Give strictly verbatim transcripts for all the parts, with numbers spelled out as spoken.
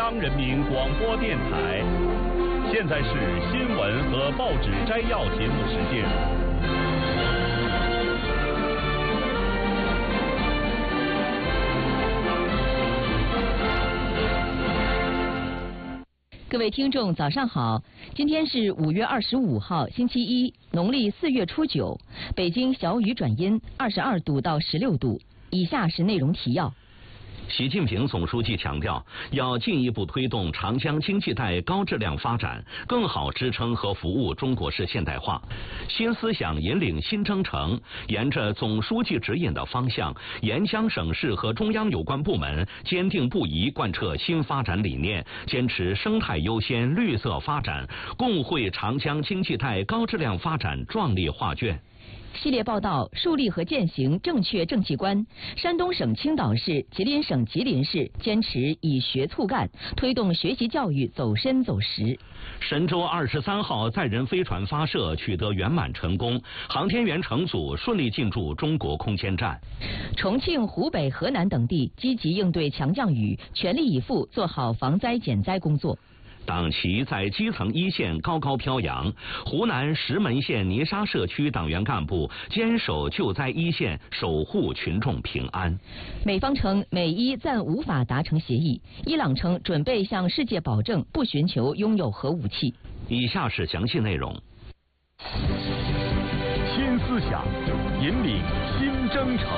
央人民广播电台。现在是新闻和报纸摘要节目时间。 各位听众，早上好！今天是五月二十五号，星期一，农历四月初九。北京小雨转阴，二十二度到十六度。以下是内容提要。 习近平总书记强调，要进一步推动长江经济带高质量发展，更好支撑和服务中国式现代化。新思想引领新征程，沿着总书记指引的方向，沿江省市和中央有关部门坚定不移贯彻新发展理念，坚持生态优先、绿色发展，共绘长江经济带高质量发展壮丽画卷。 系列报道：树立和践行正确政绩观。山东省青岛市、吉林省吉林市坚持以学促干，推动学习教育走深走实。 神舟二十三号载人飞船发射取得圆满成功，航天员乘组顺利进驻中国空间站。 重庆、湖北、河南等地积极应对强降雨，全力以赴做好防灾减灾工作。 党旗在基层一线高高飘扬，湖南石门县泥沙社区党员干部坚守救灾一线，守护群众平安。 美方称美伊暂无法达成协议，伊朗称准备向世界保证不寻求拥有核武器。 以下是详细内容。 新思想引领新征程。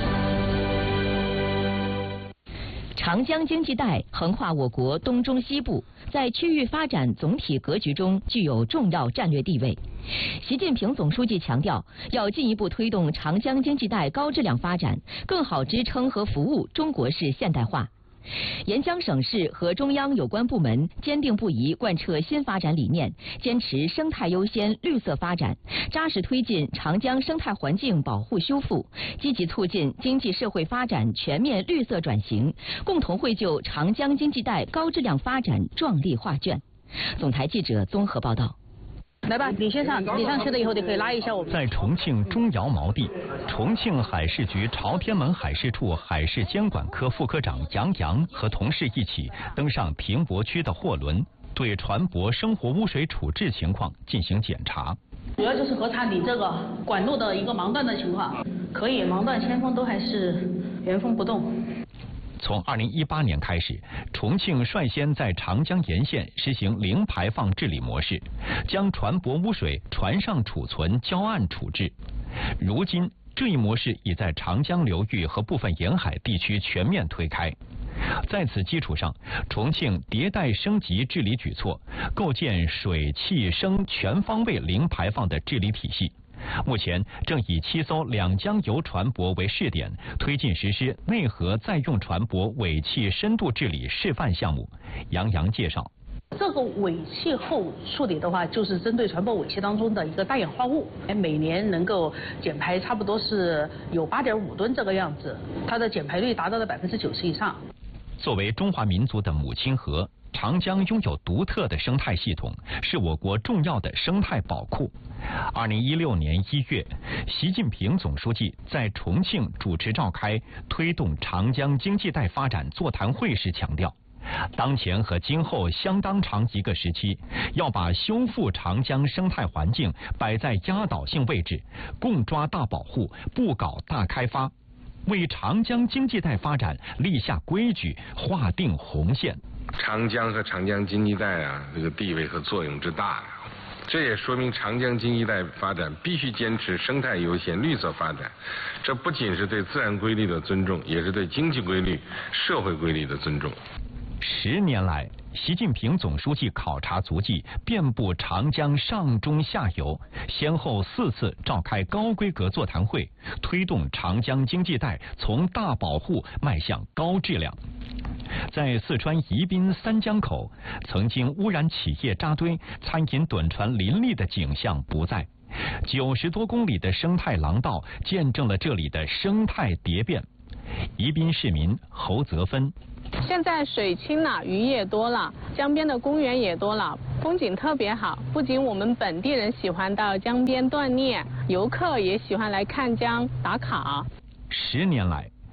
长江经济带横跨我国东中西部，在区域发展总体格局中具有重要战略地位。习近平总书记强调，要进一步推动长江经济带高质量发展，更好支撑和服务中国式现代化。沿江省市和中央有关部门坚定不移贯彻新发展理念，坚持生态优先、绿色发展，扎实推进长江生态环境保护修复，积极促进经济社会发展全面绿色转型，共同绘就长江经济带高质量发展壮丽画卷。总台记者综合报道。 来吧，李先生，你上去了以后就可以拉一下我们。 在重庆钟窑锚地，重庆海事局朝天门海事处海事监管科副科长杨洋和同事一起登上平泊区的货轮，对船舶生活污水处置情况进行检查。 主要就是核查你这个管路的一个盲断的情况，可以盲断铅封都还是原封不动。 从二零一八年开始，重庆率先在长江沿线实行零排放治理模式，将船舶污水船上储存、交岸处置。如今，这一模式已在长江流域和部分沿海地区全面推开。在此基础上，重庆迭代升级治理举措，构建水气声全方位零排放的治理体系。目前正以七艘两江油船舶为试点，推进实施内河再用船舶尾气深度治理示范项目。杨洋介绍， 这个尾气后处理的话，就是针对船舶尾气当中的一个大氧化物，每年能够减排差不多是有八点五吨这个样子，它的减排率达到了百分之九十以上。 作为中华民族的母亲河，长江拥有独特的生态系统，是我国重要的生态宝库。二零一六年一月，习近平总书记在重庆主持召开推动长江经济带发展座谈会时强调，当前和今后相当长一个时期，要把修复长江生态环境摆在压倒性位置，共抓大保护，不搞大开发，为长江经济带发展立下规矩，划定红线。 长江和长江经济带啊，这个地位和作用之大，这也说明长江经济带发展必须坚持生态优先、绿色发展。这不仅是对自然规律的尊重，也是对经济规律、社会规律的尊重。 十年来，习近平总书记考察足迹遍布长江上中下游，先后四次召开高规格座谈会，推动长江经济带从大保护迈向高质量。在四川宜宾三江口，曾经污染企业扎堆、餐饮趸船林立的景象不再，九十多公里的生态廊道见证了这里的生态蝶变。宜宾市民侯泽芬， 现在水清了，鱼也多了，江边的公园也多了，风景特别好。不仅我们本地人喜欢到江边锻炼，游客也喜欢来看江打卡。 十年来，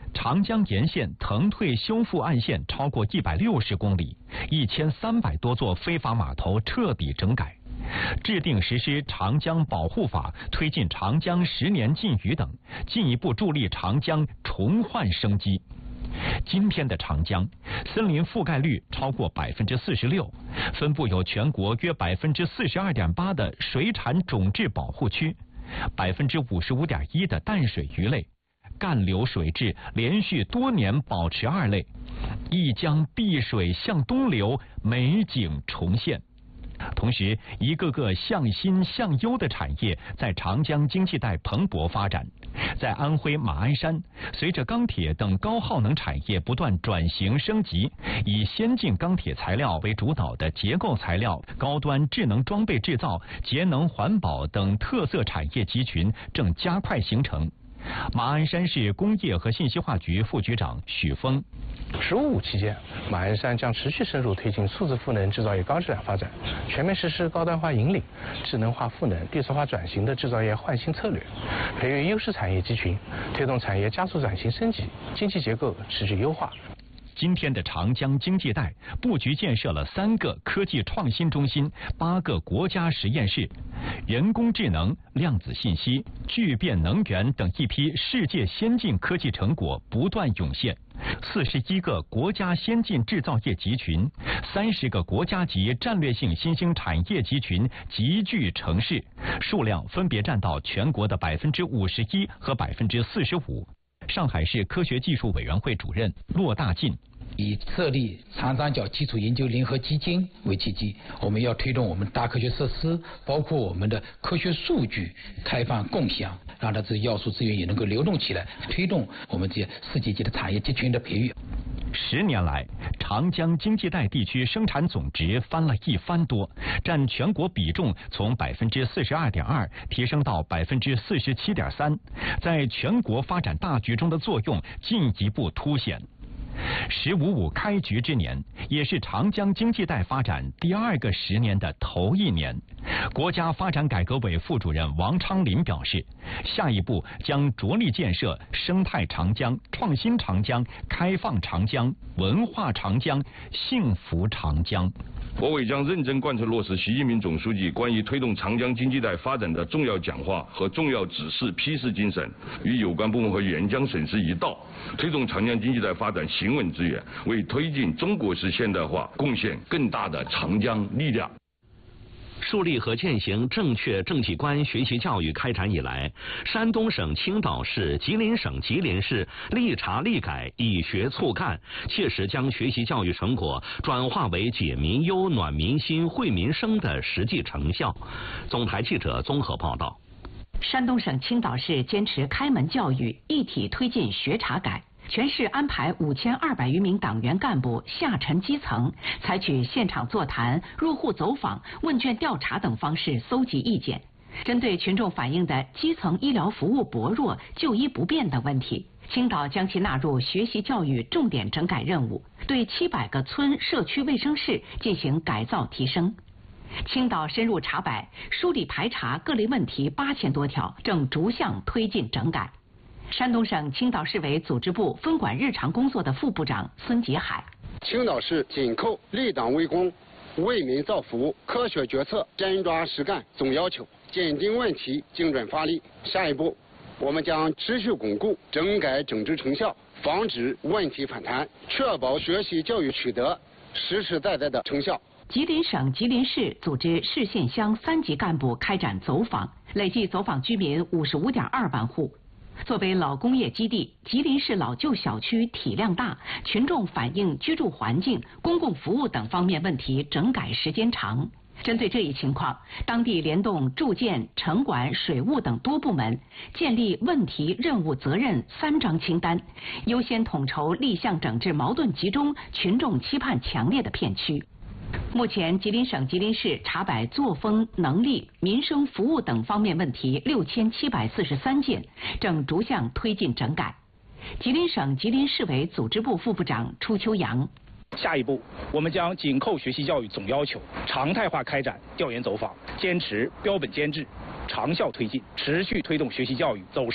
长江沿线腾退修复岸线超过一百六十公里，一千三百多座非法码头彻底整改。制定实施长江保护法，推进长江十年禁渔等，进一步助力长江重焕生机。今天的长江，森林覆盖率超过百分之四十六，分布有全国约百分之四十二点八的水产种质保护区，百分之五十五点一的淡水鱼类，干流水质连续多年保持二类，一江碧水向东流，美景重现。同时，一个个向新向优的产业在长江经济带蓬勃发展。在安徽马鞍山，随着钢铁等高耗能产业不断转型升级，以先进钢铁材料为主导的结构材料、高端智能装备制造、节能环保等特色产业集群正加快形成。马鞍山市工业和信息化局副局长许峰。 十五五期间，马鞍山将持续深入推进数字赋能制造业高质量发展，全面实施高端化引领、智能化赋能、绿色化转型的制造业换新策略，培育优势产业集群，推动产业加速转型升级，经济结构持续优化。 今天的长江经济带布局建设了三个科技创新中心、八个国家实验室，人工智能、量子信息、聚变能源等一批世界先进科技成果不断涌现。四十一个国家先进制造业集群，三十个国家级战略性新兴产业集群集聚成市，数量分别占到全国的百分之五十一和百分之四十五。上海市科学技术委员会主任骆大进。 以设立长三角基础研究联合基金为契机，我们要推动我们大科学设施，包括我们的科学数据开放共享，让它这要素资源也能够流动起来，推动我们这些世界级的产业集群的培育。 十年来，长江经济带地区生产总值翻了一番多，占全国比重从百分之四十二点二提升到百分之四十七点三，在全国发展大局中的作用进一步凸显。十五五开局之年，也是长江经济带发展第二个十年的头一年。国家发展改革委副主任王昌林表示，下一步将着力建设生态长江、创新长江、开放长江、文化长江、幸福长江。 我委将认真贯彻落实习近平总书记关于推动长江经济带发展的重要讲话和重要指示批示精神，与有关部门和援疆省市一道，推动长江经济带发展行稳致远，为推进中国式现代化贡献更大的长江力量。 树立和践行正确政绩观学习教育开展以来，山东省青岛市、吉林省吉林市立查立改，以学促干，切实将学习教育成果转化为解民忧、暖民心、惠民生的实际成效。总台记者综合报道。 山东省青岛市坚持开门教育，一体推进学查改。全市安排五千二百余名党员干部下沉基层，采取现场座谈、入户走访、问卷调查等方式搜集意见。针对群众反映的基层医疗服务薄弱、就医不便等问题，青岛将其纳入学习教育重点整改任务，对七百个村社区卫生室进行改造提升。青岛深入查摆、梳理排查各类问题八千多条，正逐项推进整改。山东省青岛市委组织部分管日常工作的副部长孙杰海： 青岛市紧扣立党为公、为民造福务、科学决策、真抓实干总要求，坚定问题，精准发力。下一步，我们将持续巩固整改整治成效，防止问题反弹，确保学习教育取得实实在在的成效。 吉林省吉林市组织市县乡三级干部开展走访，累计走访居民五十五点二万户。作为老工业基地，吉林市老旧小区体量大，群众反映居住环境、公共服务等方面问题整改时间长。针对这一情况，当地联动住建、城管、水务等多部门，建立问题、任务、责任三张清单，优先统筹立项整治矛盾集中、群众期盼强烈的片区。目前，吉林省吉林市查摆作风、能力、民生服务等方面问题六千七百四十三件，正逐项推进整改。吉林省吉林市委组织部副部长初秋阳： 下一步，我们将紧扣学习教育总要求，常态化开展调研走访，坚持标本兼治，长效推进，持续推动学习教育走深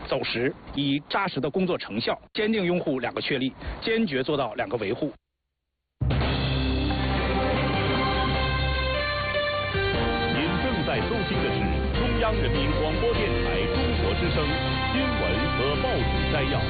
走实，以扎实的工作成效，坚定拥护两个确立，坚决做到两个维护。 您正在收听的是中央人民广播电台中国之声新闻和报纸摘要。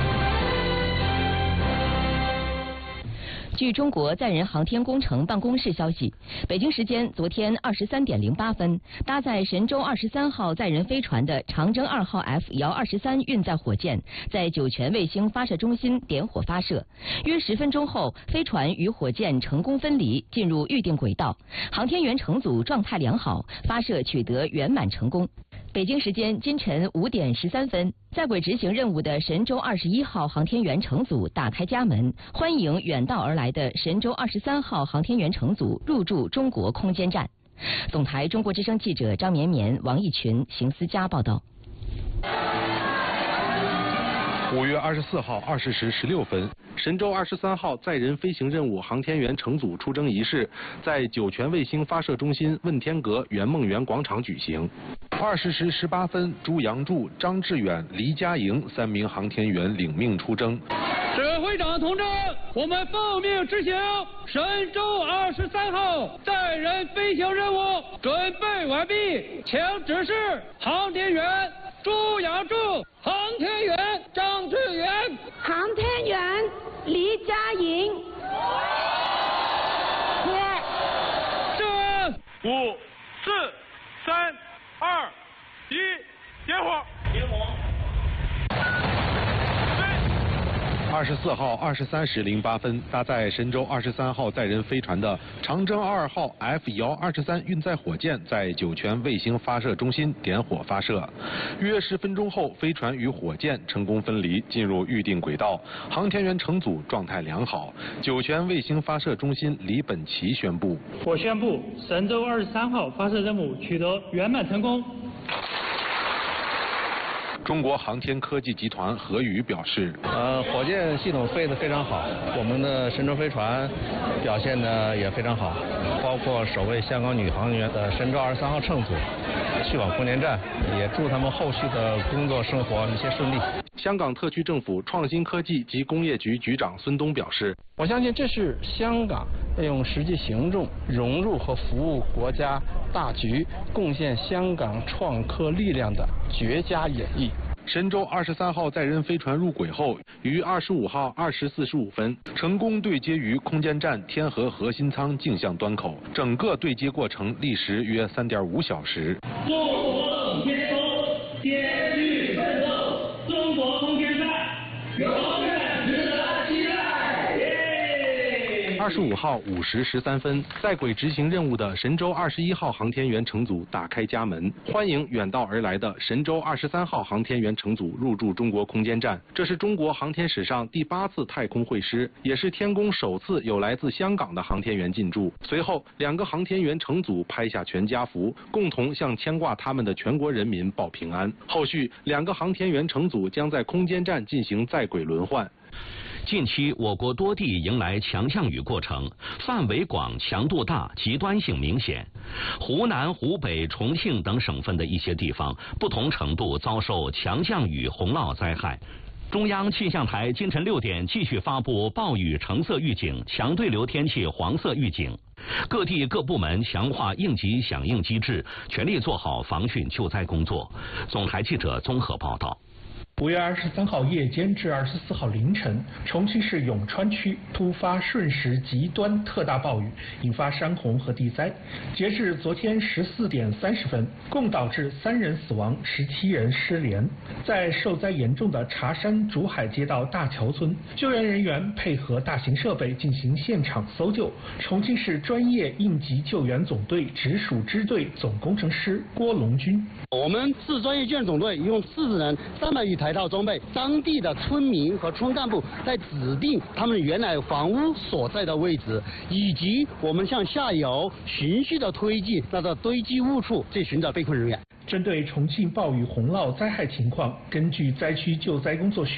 据中国载人航天工程办公室消息，北京时间昨天二十三点零八分，搭载神舟二十三号载人飞船的长征二号 F 遥二十三运载火箭在酒泉卫星发射中心点火发射。约十分钟后，飞船与火箭成功分离，进入预定轨道。航天员乘组状态良好，发射取得圆满成功。北京时间今晨五点十三分，在轨执行任务的神舟二十一号航天员乘组打开家门，欢迎远道而来的神舟二十三号航天员乘组入驻中国空间站。总台中国之声记者张绵绵、王义群、邢思佳报道。 五月二十四号二十时十六分，神舟二十三号载人飞行任务航天员乘组出征仪式在酒泉卫星发射中心问天阁圆梦园广场举行。二十时十八分，朱杨柱、张志远、黎佳莹三名航天员领命出征。 指挥长同志，我们奉命执行神舟二十三号载人飞行任务，准备完毕，请指示航天员朱杨柱、航天员张志远、 航天员黎佳莹。 是五、四、三、二、一，点火！点火！ 二十四号二十三时零八分，搭载神舟二十三号载人飞船的长征二号 F 遥二十三运载火箭在酒泉卫星发射中心点火发射。约十分钟后，飞船与火箭成功分离，进入预定轨道。航天员乘组状态良好。酒泉卫星发射中心李本奇宣布： 我宣布神舟二十三号发射任务取得圆满成功。 中国航天科技集团何宇表示， 呃，火箭系统飞得非常好，我们的神舟飞船表现得也非常好，包括首位香港女航员的神舟二十三号乘组去往空间站，也祝他们后续的工作生活一切顺利。 香港特区政府创新科技及工业局局长孙东表示， 我相信这是香港要用实际行动融入和服务国家大局，贡献香港创科力量的绝佳演绎。 神舟二十三号载人飞船入轨后，于二十五号二时四十五分成功对接于空间站天河核心舱径向端口，整个对接过程历时约三点五小时。 中国等天舟，艰巨奋斗，中国空间站永远值得期待。 二十五号五时十三分，在轨执行任务的神舟二十一号航天员乘组打开家门，欢迎远道而来的神舟二十三号航天员乘组入驻中国空间站。这是中国航天史上第八次太空会师，也是天宫首次有来自香港的航天员进驻。随后，两个航天员乘组拍下全家福，共同向牵挂他们的全国人民报平安。后续，两个航天员乘组将在空间站进行在轨轮换。 近期，我国多地迎来强降雨过程，范围广、强度大、极端性明显。湖南、湖北、重庆等省份的一些地方，不同程度遭受强降雨洪涝灾害。中央气象台今晨六点继续发布暴雨橙色预警、强对流天气黄色预警。各地各部门强化应急响应机制，全力做好防汛救灾工作。总台记者综合报道。 五月二十三号夜间至二十四号凌晨，重庆市永川区突发瞬时极端特大暴雨，引发山洪和地灾。截至昨天十四点三十分，共导致三人死亡，十七人失联。在受灾严重的茶山竹海街道大桥村，救援人员配合大型设备进行现场搜救。重庆市专业应急救援总队直属支队总工程师郭龙军： 我们市专业救援总队用四十人、三百余台套装备，当地的村民和村干部在指定他们原来房屋所在的位置，以及我们向下游循序的推进那个堆积物处去寻找被困人员。 针对重庆暴雨洪涝灾害情况，根据灾区救灾工作需要，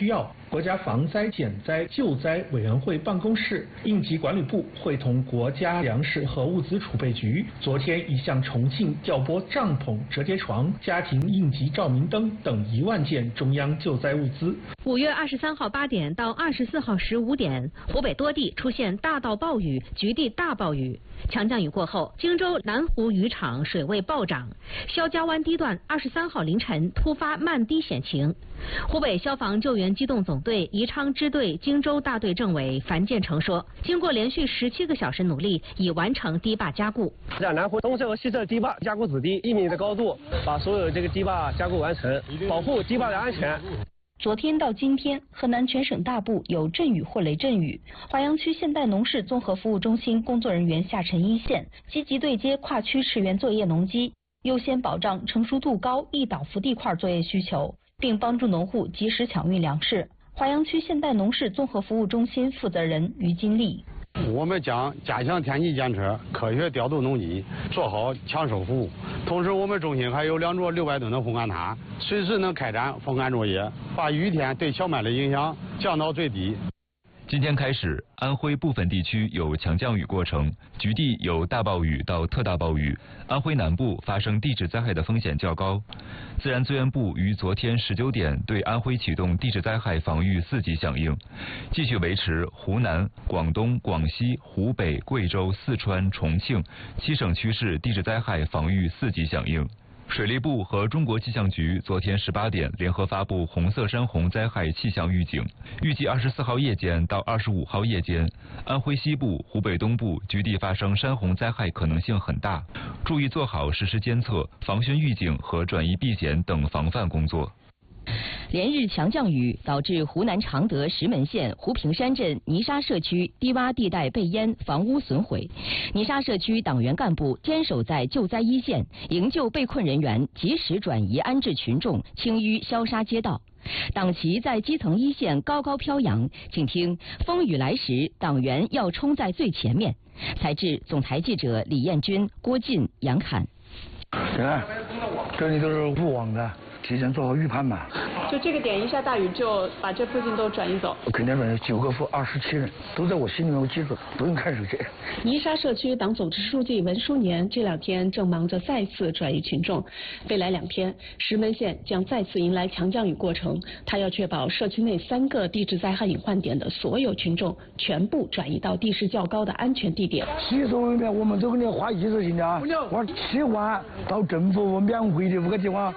国家防灾减灾救灾委员会办公室、应急管理部会同国家粮食和物资储备局，昨天已向重庆调拨帐篷、折叠床、家庭应急照明灯等一万件中央救灾物资。 五月二十三号八点到二十四号十五点，湖北多地出现大到暴雨、局地大暴雨。强降雨过后，荆州南湖渔场水位暴涨，肖家湾堤段二十三号凌晨突发漫堤险情。湖北消防救援机动总队宜昌支队荆州大队政委樊建成说，经过连续十七个小时努力，已完成堤坝加固。 让南湖东侧和西侧堤坝加固止堤一米的高度，把所有这个堤坝加固完成，保护堤坝的安全。 昨天到今天，河南全省大部有阵雨或雷阵雨。华阳区现代农事综合服务中心工作人员下沉一线，积极对接跨区驰援作业农机，优先保障成熟度高、易倒伏地块作业需求，并帮助农户及时抢运粮食。华阳区现代农事综合服务中心负责人于金丽。 我们将加强天气监测，科学调度农机，做好抢收服务。同时，我们中心还有两座六百吨的风干塔，随时能开展风干作业，把雨天对小麦的影响降到最低。 今天开始，安徽部分地区有强降雨过程，局地有大暴雨到特大暴雨。安徽南部发生地质灾害的风险较高。自然资源部于昨天十九点对安徽启动地质灾害防御四级响应，继续维持湖南、广东、广西、湖北、贵州、四川、重庆七省区市地质灾害防御四级响应。水利部和中国气象局昨天十八点联合发布红色山洪灾害气象预警，预计二十四号夜间到二十五号夜间，安徽西部、湖北东部局地发生山洪灾害可能性很大，注意做好实时监测、防汛预警和转移避险等防范工作。 连日强降雨导致湖南常德石门县湖平山镇泥沙社区低洼地带被淹，房屋损毁。泥沙社区党员干部坚守在救灾一线，营救被困人员，及时转移安置群众，清淤消杀街道。党旗在基层一线高高飘扬，请听风雨来时，党员要冲在最前面。采制总台记者李彦军、郭进、杨侃。 你看，这里都是雾网的。提前做好预判嘛。 就这个点一下大雨就把这附近都转移走。 肯定转移九个副二十七人，都在我心里面，我记住，不用看手机。 泥沙社区党总支书记文书年这两天正忙着再次转移群众。未来两天，石门县将再次迎来强降雨过程，他要确保社区内三个地质灾害隐患点的所有群众全部转移到地势较高的安全地点。 七十文面，我们都给你花一次性的，我七万到政府免费的五个地方。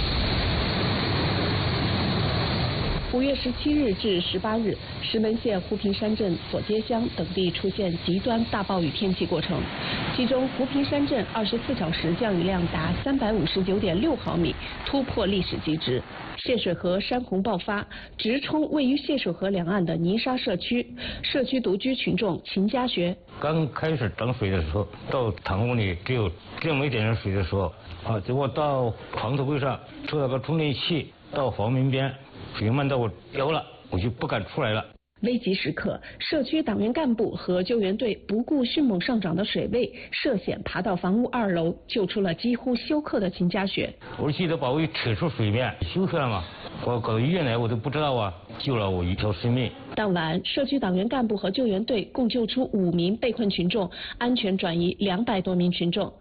五月十七日至十八日，石门县湖平山镇左街乡等地出现极端大暴雨天气过程，其中湖平山镇二十四小时降雨量达三百五十九点六毫米，突破历史极值。泄水河山洪爆发，直冲位于泄水河两岸的泥沙社区，社区独居群众秦家学。 刚开始涨水的时候，到堂屋里只有这么一点点水的时候，啊，结果到床头柜上抽了个充电器，到房门边。水漫到我腰了，我就不敢出来了。 危急时刻，社区党员干部和救援队不顾迅猛上涨的水位，涉险爬到房屋二楼，救出了几乎休克的秦家雪。 我记得把我扯出水面，休克了嘛，我搞到医院来我都不知道啊，救了我一条生命。 当晚，社区党员干部和救援队共救出五名被困群众，安全转移两百多名群众。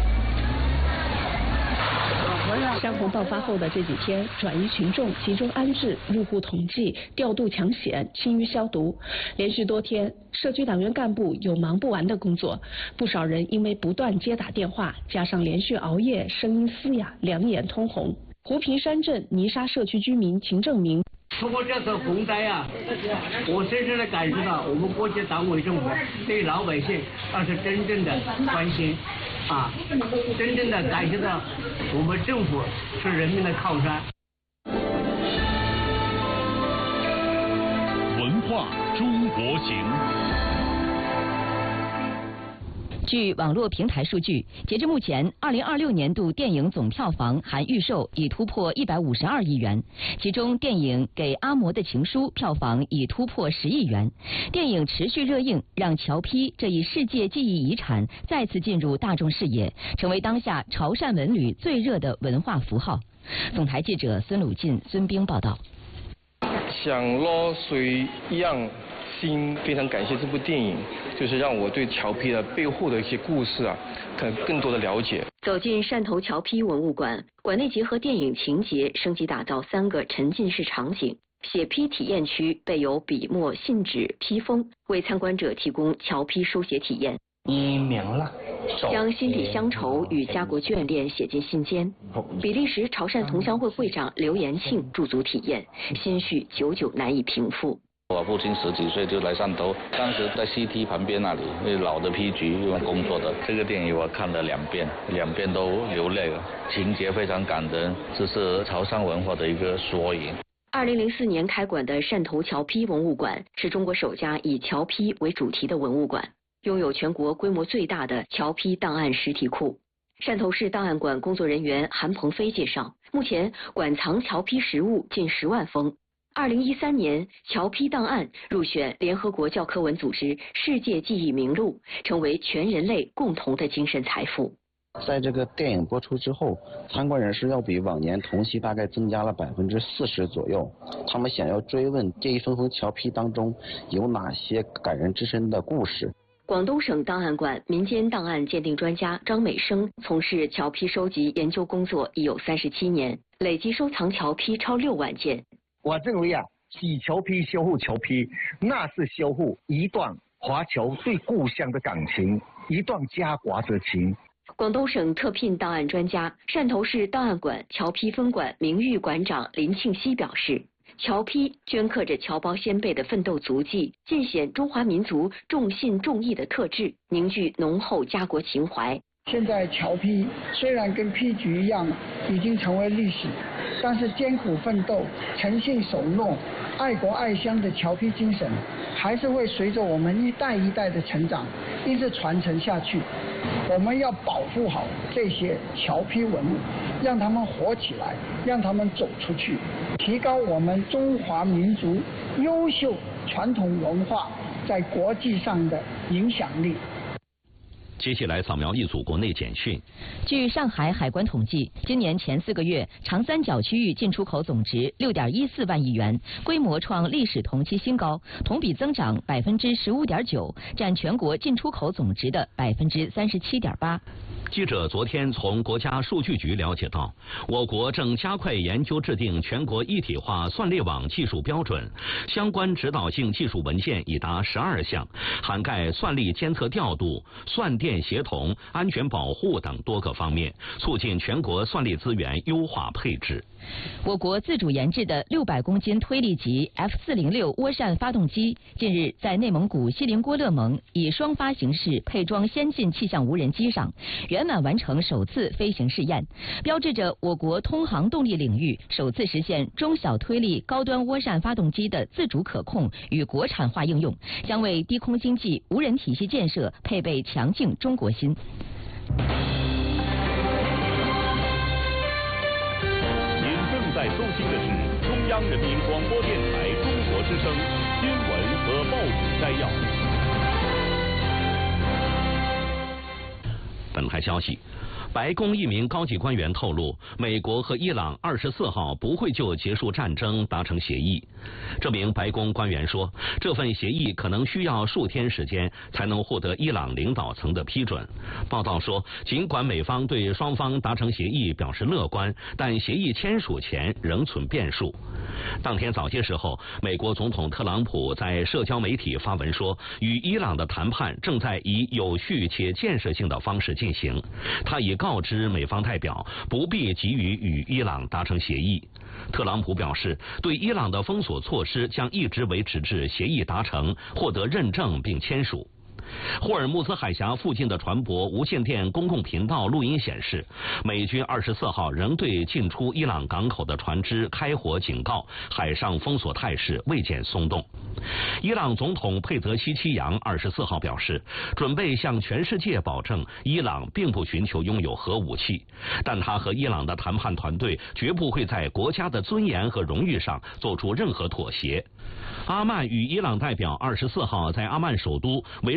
山洪爆发后的这几天，转移群众、集中安置、入户统计、调度抢险、清淤消毒，连续多天，社区党员干部有忙不完的工作。不少人因为不断接打电话，加上连续熬夜，声音嘶哑，两眼通红。湖平山镇泥沙社区居民秦正明。 通过这次洪灾啊，我深深的感受到我们国家党委政府对老百姓那是真正的关心啊，真正的感觉到我们政府是人民的靠山。 文化中国行。 据网络平台数据，截至目前，二零二六年度电影总票房含预售已突破一百五十二亿元，其中电影《给阿嬷的情书》票房已突破十亿元。电影持续热映，让侨批这一世界记忆遗产再次进入大众视野，成为当下潮汕文旅最热的文化符号。总台记者孙鲁进、孙冰报道。 像落水一样心，非常感谢这部电影，就是让我对侨批的背后的一些故事啊，更更多的了解。 走进汕头侨批文物馆，馆内结合电影情节，升级打造三个沉浸式场景。写批体验区备有笔墨、信纸、批封，为参观者提供侨批书写体验。 一明了， 将心底乡愁与家国眷恋写进信笺。比利时潮汕同乡会会长刘延庆驻足体验，心绪久久难以平复。 我父亲十几岁就来汕头，当时在 C T 旁边那里，那老的批局工作的。这个电影我看了两遍，两遍都流泪了，情节非常感人，这是潮汕文化的一个缩影。 二零零四年开馆的汕头侨批文物馆是中国首家以侨批为主题的文物馆，拥有全国规模最大的侨批档案实体库。汕头市档案馆工作人员韩鹏飞介绍，目前馆藏侨批实物近十万封。二零一三年，侨批档案入选联合国教科文组织世界记忆名录，成为全人类共同的精神财富。 在这个电影播出之后，参观人士要比往年同期大概增加了百分之四十左右。他们想要追问这一封封侨批当中有哪些感人至深的故事。 广东省档案馆民间档案鉴定专家张美生从事侨批收集研究工作已有三十七年，累计收藏侨批超六万件。 我认为啊，洗侨批、修复侨批，那是修复一段华侨对故乡的感情，一段家国之情。 广东省特聘档案专家、汕头市档案馆侨批分馆名誉馆长林庆熙表示，侨批镌刻着侨胞先辈的奋斗足迹，尽显中华民族重信重义的特质，凝聚浓厚家国情怀。 现在侨批虽然跟批局一样已经成为历史，但是艰苦奋斗、诚信守诺、爱国爱乡的侨批精神，还是会随着我们一代一代的成长，一直传承下去。我们要保护好这些侨批文物，让他们活起来，让他们走出去，提高我们中华民族优秀传统文化在国际上的影响力。 接下来扫描一组国内简讯。 据上海海关统计，今年前四个月，长三角区域进出口总值六点一四万亿元，规模创历史同期新高，同比增长百分之十五点九，占全国进出口总值的百分之三十七点八。 记者昨天从国家数据局了解到，我国正加快研究制定全国一体化算力网技术标准，相关指导性技术文件已达十二项，涵盖算力监测调度、算电协同、安全保护等多个方面，促进全国算力资源优化配置。 我国自主研制的六百公斤推力级 F 四零六涡扇发动机近日在内蒙古锡林郭勒盟以双发形式配装先进气象无人机上，圆满完成首次飞行试验，标志着我国通航动力领域首次实现中小推力高端涡扇发动机的自主可控与国产化应用，将为低空经济无人体系建设配备强劲中国心。 在收听的是中央人民广播电台中国之声新闻和报纸摘要。 本台消息，白宫一名高级官员透露，美国和伊朗二十四号不会就结束战争达成协议。这名白宫官员说，这份协议可能需要数天时间才能获得伊朗领导层的批准。报道说，尽管美方对双方达成协议表示乐观，但协议签署前仍存变数。当天早些时候，美国总统特朗普在社交媒体发文说，与伊朗的谈判正在以有序且建设性的方式进行。他已告知美方代表不必急于与伊朗达成协议。特朗普表示，对伊朗的封锁措施将一直维持至协议达成、获得认证并签署。霍尔木兹海峡附近的船舶无线电公共频道录音显示，美军二十四号仍对进出伊朗港口的船只开火警告，海上封锁态势未见松动。伊朗总统佩泽希奇扬二十四号表示，准备向全世界保证伊朗并不寻求拥有核武器，但他和伊朗的谈判团队绝不会在国家的尊严和荣誉上做出任何妥协。阿曼与伊朗代表二十四号在阿曼首都围绕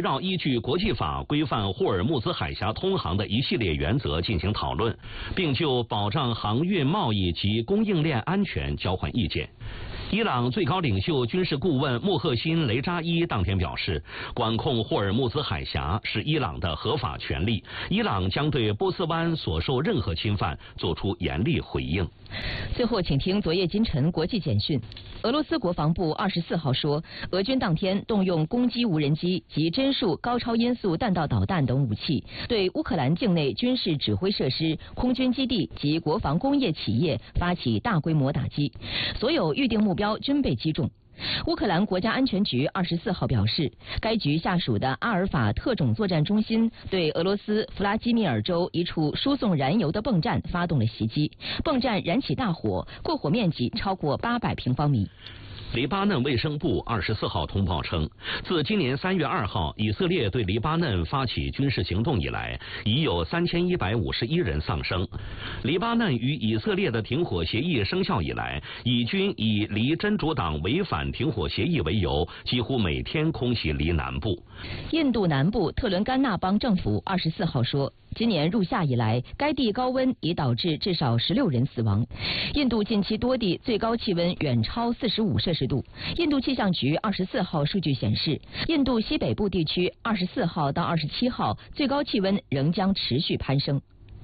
绕依据国际法规范霍尔木兹海峡通航的一系列原则进行讨论，并就保障航运贸易及供应链安全交换意见。伊朗最高领袖军事顾问穆赫辛·雷扎伊当天表示，管控霍尔木兹海峡是伊朗的合法权利，伊朗将对波斯湾所受任何侵犯作出严厉回应。 最后，请听昨夜今晨国际简讯。俄罗斯国防部二十四号说，俄军当天动用攻击无人机及帧数高超音速弹道导弹等武器，对乌克兰境内军事指挥设施、空军基地及国防工业企业发起大规模打击，所有预定目标均被击中。乌克兰国家安全局二十四号表示，该局下属的阿尔法特种作战中心对俄罗斯弗拉基米尔州一处输送燃油的泵站发动了袭击，泵站燃起大火，过火面积超过八百平方米。 黎巴嫩卫生部二十四号通报称，自今年三月二号以色列对黎巴嫩发起军事行动以来，已有三千一百五十一人丧生。黎巴嫩与以色列的停火协议生效以来，以军以黎真主党违反停火协议为由，几乎每天空袭黎南部。 印度南部特伦甘纳邦政府二十四号说，今年入夏以来，该地高温已导致至少十六人死亡。印度近期多地最高气温远超四十五摄氏度。印度气象局二十四号数据显示，印度西北部地区二十四号到二十七号最高气温仍将持续攀升。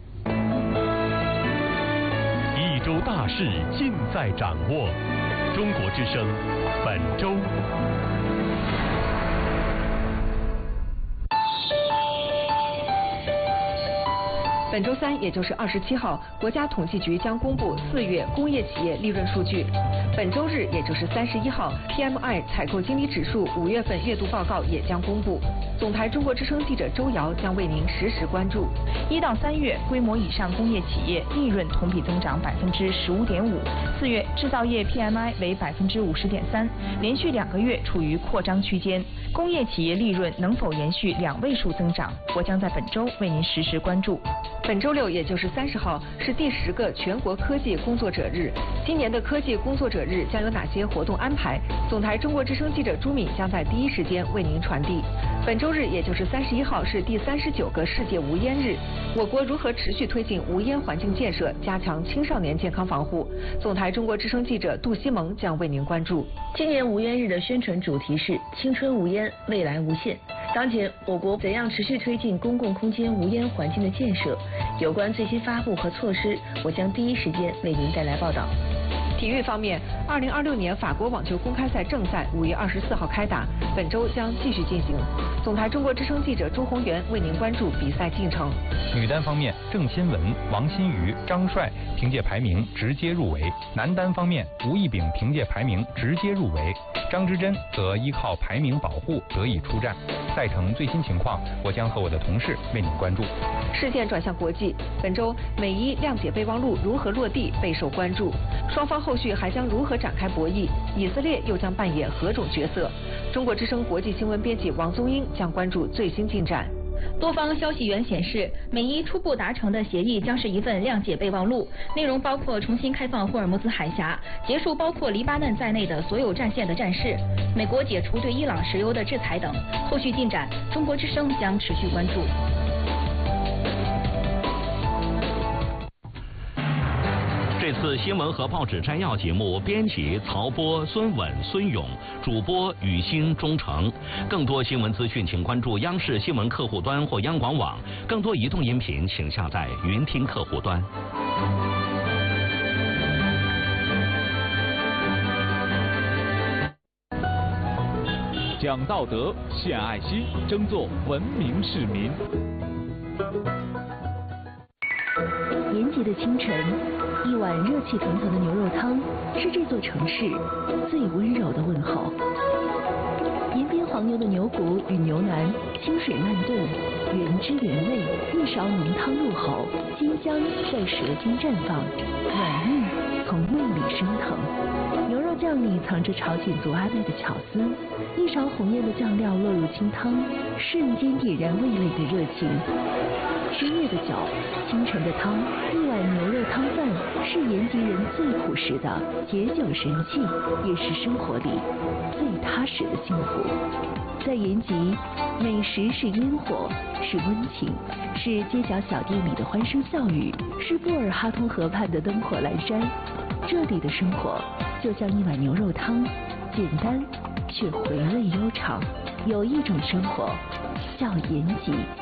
一周大事尽在掌握，中国之声本周。 本周三，也就是二十七号，国家统计局将公布四月工业企业利润数据。本周日，也就是三十一号 ，P M I 采购经理指数五月份月度报告也将公布。总台中国之声记者周瑶将为您实时关注。 一到三月，规模以上工业企业利润同比增长百分之十五点五。四月制造业 P M I 为百分之五十点三，连续两个月处于扩张区间。工业企业利润能否延续两位数增长？我将在本周为您实时关注。 本周六，也就是三十号，是第十个全国科技工作者日。今年的科技工作者日将有哪些活动安排？总台中国之声记者朱敏将在第一时间为您传递。本周日，也就是三十一号，是第三十九个世界无烟日。我国如何持续推进无烟环境建设，加强青少年健康防护？总台中国之声记者杜西萌将为您关注。 今年无烟日的宣传主题是青春无烟，未来无限。当前，我国怎样持续推进公共空间无烟环境的建设？有关最新发布和措施，我将第一时间为您带来报道。 体育方面，二零二六年法国网球公开赛正赛五月二十四号开打，本周将继续进行。总台中国之声记者朱宏元为您关注比赛进程。 女单方面，郑钦文、王欣瑜、张帅凭借排名直接入围；男单方面，吴亦丙凭借排名直接入围，张之臻则依靠排名保护得以出战。赛程最新情况，我将和我的同事为您关注。 视线转向国际，本周美伊谅解备忘录如何落地备受关注，双方后续还将如何展开博弈？以色列又将扮演何种角色？中国之声国际新闻编辑王宗英将关注最新进展。 多方消息源显示，美伊初步达成的协议将是一份谅解备忘录，内容包括重新开放霍尔木兹海峡，结束包括黎巴嫩在内的所有战线的战事，美国解除对伊朗石油的制裁等。后续进展，中国之声将持续关注。 这次新闻和报纸摘要节目，编辑曹波、孙稳、孙勇，主播雨欣、钟诚。更多新闻资讯，请关注央视新闻客户端或央广网。更多移动音频，请下载云听客户端。 讲道德，献爱心，争做文明市民。 年节的清晨，一碗热气腾腾的牛肉汤是这座城市最温柔的问候。延边黄牛的牛骨与牛腩，清水慢炖，原汁原味，一勺浓汤入口，金香在舌尖绽放，软腻从胃里升腾。牛肉酱里藏着朝鲜族阿妹的巧思，一勺红艳的酱料落入清汤，瞬间点燃味蕾的热情。深夜的酒，清晨的汤，一碗牛肉汤饭是延吉人最朴实的解酒神器，也是生活里最踏实的幸福。在延吉，美食是烟火，是温情，是街角小店里的欢声笑语，是布尔哈通河畔的灯火阑珊。这里的生活就像一碗牛肉汤，简单却回味悠长。有一种生活叫延吉。